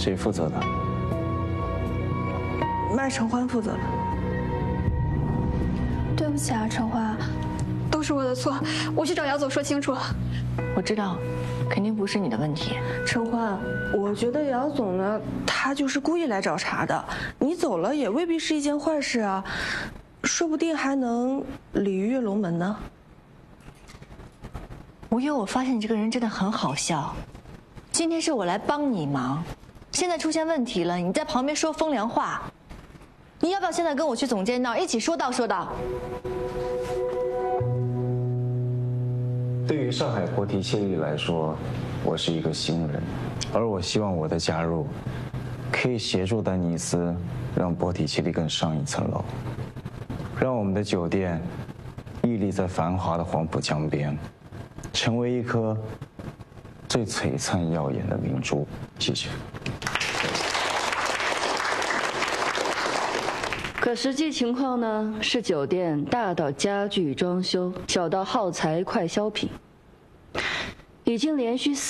谁负责的？ 麦承欢负责的。 对不起啊，承欢，都是我的错，我去找姚总说清楚。 我知道，肯定不是你的问题。 承欢，我觉得姚总呢，他就是故意来找茬的。你走了也未必是一件坏事啊，说不定还能鲤鱼跃龙门呢。 吴优，我发现你这个人真的很好笑。今天是我来帮你忙，现在出现问题了，你在旁边说风凉话。你要不要现在跟我去总监那儿一起说道说道？ 对于上海波提切利来说，我是一个新人，而我希望我的加入可以协助丹尼斯让波提切利更上一层楼，让我们的酒店屹立在繁华的黄浦江边，成为一颗最璀璨耀眼的明珠。谢谢。 可实际情况呢，是酒店大到家具装修，小到耗材快消品，已经连续